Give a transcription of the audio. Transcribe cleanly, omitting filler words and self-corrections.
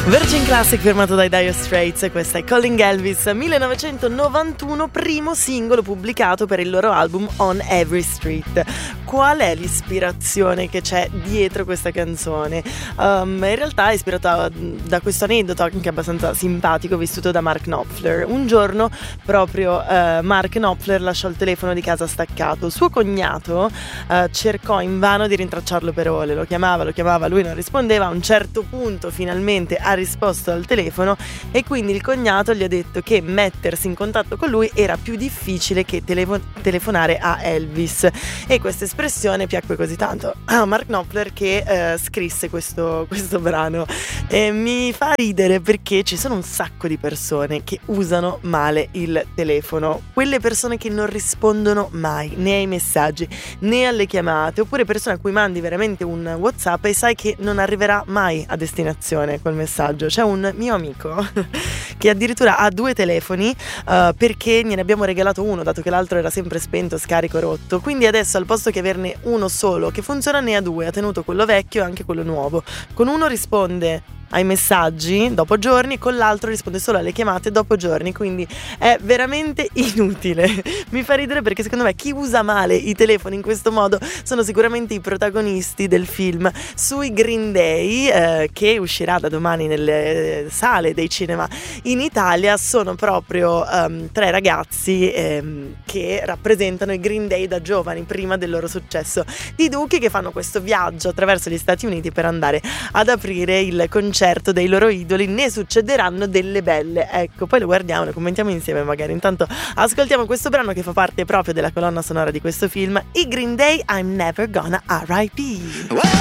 Virgin Classic firmato dai Dire Straits, questa è Calling Elvis, 1991, primo singolo pubblicato per il loro album On Every Street. Qual è l'ispirazione che c'è dietro questa canzone? In realtà è ispirata da questo aneddoto anche abbastanza simpatico vissuto da Mark Knopfler. Un giorno proprio Mark Knopfler lasciò il telefono di casa staccato. Suo cognato cercò invano di rintracciarlo per ore, lo chiamava, lui non rispondeva. A un certo punto finalmente ha risposto al telefono e quindi il cognato gli ha detto che mettersi in contatto con lui era più difficile che telefonare a Elvis, e questa espressione piacque così tanto a Mark Knopfler che scrisse questo brano. E mi fa ridere perché ci sono un sacco di persone che usano male il telefono, quelle persone che non rispondono mai né ai messaggi né alle chiamate, oppure persone a cui mandi veramente un WhatsApp e sai che non arriverà mai a destinazione quel messaggio. C'è un mio amico che addirittura ha 2 telefoni perché gliene abbiamo regalato uno, dato che l'altro era sempre spento, scarico, rotto. Quindi adesso al posto che averne uno solo che funziona ne ha 2, ha tenuto quello vecchio e anche quello nuovo. Con uno risponde ai messaggi dopo giorni, con l'altro risponde solo alle chiamate dopo giorni, quindi è veramente inutile. Mi fa ridere perché secondo me chi usa male i telefoni in questo modo sono sicuramente i protagonisti del film sui Green Day che uscirà da domani nelle sale dei cinema in Italia. Sono proprio 3 ragazzi che rappresentano i Green Day da giovani, prima del loro successo di Dookie, che fanno questo viaggio attraverso gli Stati Uniti per andare ad aprire il concerto dei loro idoli. Ne succederanno delle belle, ecco, poi lo guardiamo, lo commentiamo insieme magari. Intanto ascoltiamo questo brano che fa parte proprio della colonna sonora di questo film, i Green Day, I'm Never Gonna R.I.P.